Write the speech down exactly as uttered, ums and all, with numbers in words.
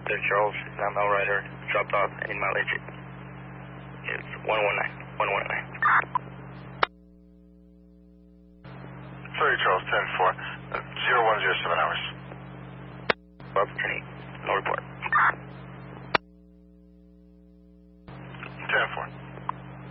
They're Charles, not Mel Rider, dropped off, any mileage. It's one one nine, one one nine. Sorry, Charles, ten four, uh, zero one zero seven hours. Bob, ten eight, no report.